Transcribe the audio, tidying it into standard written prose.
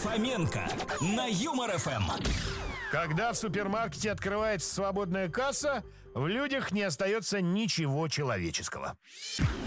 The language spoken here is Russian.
Фоменко на Юмор ФМ. Когда в супермаркете открывается свободная касса, в людях не остается ничего человеческого.